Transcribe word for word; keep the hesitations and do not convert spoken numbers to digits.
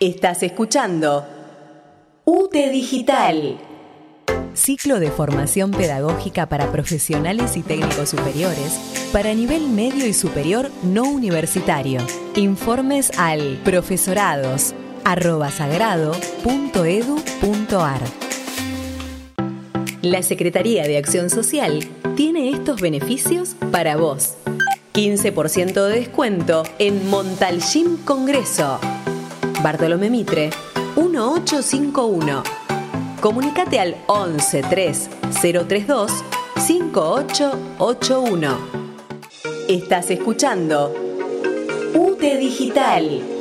Estás escuchando U T E Digital. Ciclo de formación pedagógica para profesionales y técnicos superiores para nivel medio y superior no universitario. Informes al profesorados arroba sagrado punto edu punto ar. La Secretaría de Acción Social tiene estos beneficios para vos. quince por ciento de descuento en Montalcín Congreso. Bartolomé Mitre, dieciocho cincuenta y uno. Comunicate al once tres cero treinta y dos cincuenta y ocho ochenta y uno. Estás escuchando U T E Digital.